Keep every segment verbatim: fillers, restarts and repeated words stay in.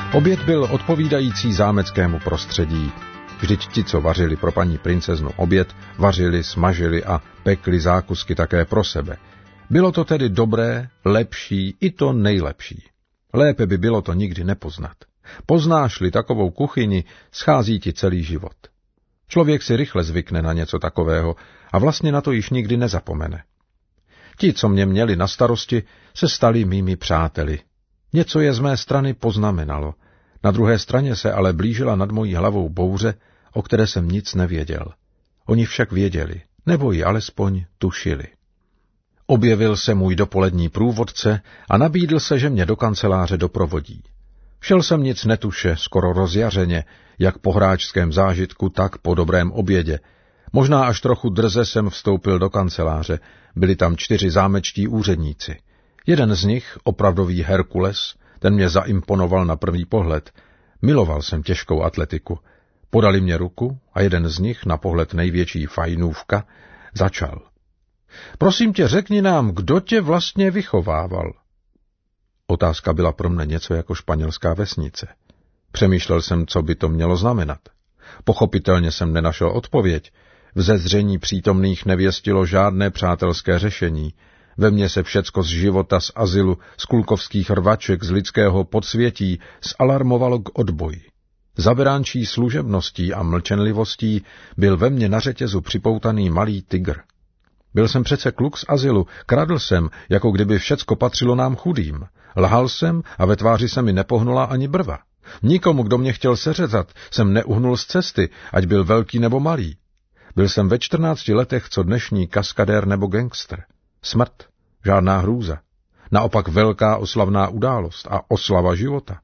Oběd byl odpovídající zámeckému prostředí. Vždyť ti, co vařili pro paní princeznu oběd, vařili, smažili a pekli zákusky také pro sebe. Bylo to tedy dobré, lepší i to nejlepší. Lépe by bylo to nikdy nepoznat. Poznáš-li takovou kuchyni, schází ti celý život. Člověk si rychle zvykne na něco takového a vlastně na to již nikdy nezapomene. Ti, co mě měli na starosti, se stali mými přáteli. Něco je z mé strany poznamenalo. Na druhé straně se ale blížila nad mojí hlavou bouře, o které jsem nic nevěděl. Oni však věděli, nebo ji alespoň tušili. Objevil se můj dopolední průvodce a nabídl se, že mě do kanceláře doprovodí. Šel jsem nic netuše, skoro rozjařeně, jak po hráčském zážitku, tak po dobrém obědě. Možná až trochu drze jsem vstoupil do kanceláře. Byli tam čtyři zámečtí úředníci. Jeden z nich, opravdový Herkules, ten mě zaimponoval na první pohled. Miloval jsem těžkou atletiku. Podali mě ruku a jeden z nich, na pohled největší fajnůvka, začal. Prosím tě, řekni nám, kdo tě vlastně vychovával? Otázka byla pro mne něco jako španělská vesnice. Přemýšlel jsem, co by to mělo znamenat. Pochopitelně jsem nenašel odpověď. V zezření přítomných nevěstilo žádné přátelské řešení. Ve mně se všecko z života, z azylu, z kulkovských rvaček, z lidského podsvětí zalarmovalo k odboji. Zaberánčí služebností a mlčenlivostí byl ve mně na řetězu připoutaný malý tygr. Byl jsem přece kluk z azylu, kradl jsem, jako kdyby všecko patřilo nám chudým. Lhal jsem a ve tváři se mi nepohnula ani brva. Nikomu, kdo mě chtěl seřezat, jsem neuhnul z cesty, ať byl velký nebo malý. Byl jsem ve čtrnácti letech co dnešní kaskadér nebo gangster. Smrt, žádná hrůza. Naopak velká oslavná událost a oslava života.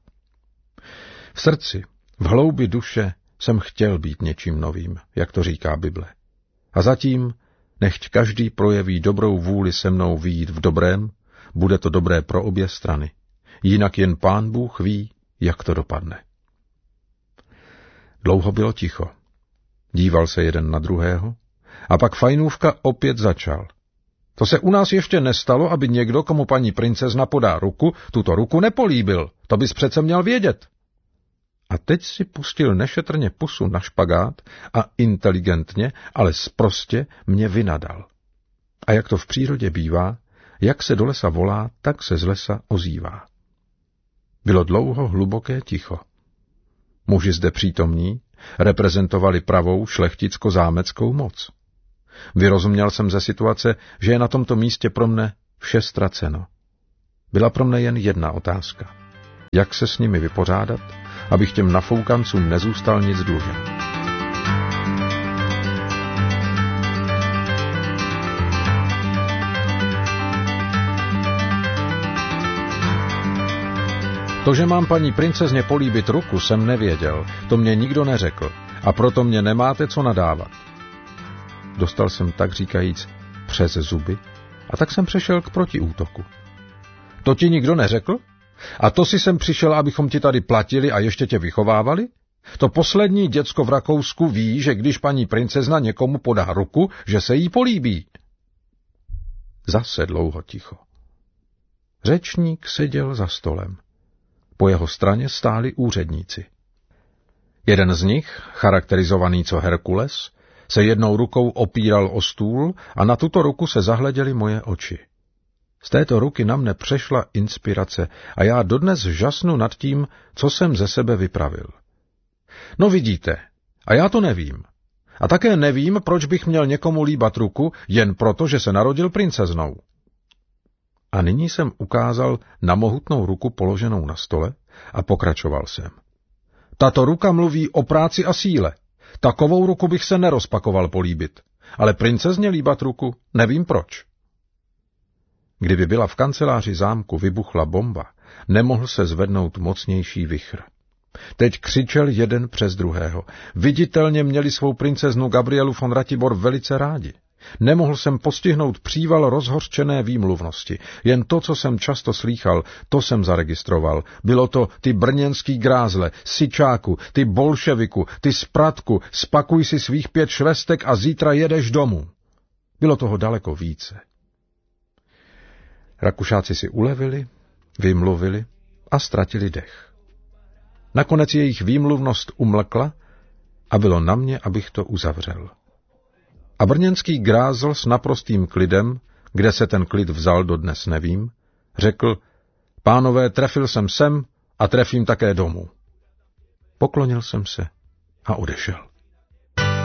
V srdci, v hloubi duše jsem chtěl být něčím novým, jak to říká Bible. A zatím, nechť každý projeví dobrou vůli se mnou vyjít v dobrém, bude to dobré pro obě strany. Jinak jen Pán Bůh ví, jak to dopadne. Dlouho bylo ticho. Díval se jeden na druhého a pak fajnůvka opět začal. To se u nás ještě nestalo, aby někdo, komu paní princezna podá ruku, tuto ruku nepolíbil. To bys přece měl vědět. A teď si pustil nešetrně pusu na špagát a inteligentně, ale sprostě mě vynadal. A jak to v přírodě bývá, jak se do lesa volá, tak se z lesa ozývá. Bylo dlouho hluboké ticho. Muži zde přítomní reprezentovali pravou šlechticko-zámeckou moc. Vyrozuměl jsem ze situace, že je na tomto místě pro mne vše ztraceno. Byla pro mne jen jedna otázka. Jak se s nimi vypořádat, abych těm nafoukancům nezůstal nic dlužen. To, že mám paní princezně políbit ruku, jsem nevěděl, to mě nikdo neřekl, a proto mě nemáte co nadávat. Dostal jsem tak říkajíc přes zuby, a tak jsem přešel k protiútoku. To ti nikdo neřekl? A to si sem přišel, abychom ti tady platili a ještě tě vychovávali? To poslední děcko v Rakousku ví, že když paní princezna někomu podá ruku, že se jí políbí. Zase dlouho ticho. Řečník seděl za stolem. Po jeho straně stáli úředníci. Jeden z nich, charakterizovaný co Herkules, se jednou rukou opíral o stůl a na tuto ruku se zahleděly moje oči. Z této ruky na mne přešla inspirace a já dodnes žasnu nad tím, co jsem ze sebe vypravil. No vidíte, a já to nevím. A také nevím, proč bych měl někomu líbat ruku, jen proto, že se narodil princeznou. A nyní jsem ukázal na mohutnou ruku položenou na stole a pokračoval jsem. Tato ruka mluví o práci a síle. Takovou ruku bych se nerozpakoval políbit. Ale princezně líbat ruku, nevím proč. Kdyby byla v kanceláři zámku vybuchla bomba, nemohl se zvednout mocnější vichr. Teď křičel jeden přes druhého. Viditelně měli svou princeznu Gabrielu von Ratibor velice rádi. Nemohl jsem postihnout příval rozhořčené výmluvnosti. Jen to, co jsem často slýchal, to jsem zaregistroval. Bylo to ty brněnský grázle, sičáku, ty bolševiku, ty spratku, spakuj si svých pět švestek a zítra jedeš domů. Bylo toho daleko více. Rakušáci si ulevili, vymluvili a ztratili dech. Nakonec jejich výmluvnost umlkla a bylo na mě, abych to uzavřel. A brněnský grázl s naprostým klidem, kde se ten klid vzal, dodnes nevím, řekl: Pánové, trefil jsem sem a trefím také domů. Poklonil jsem se a odešel.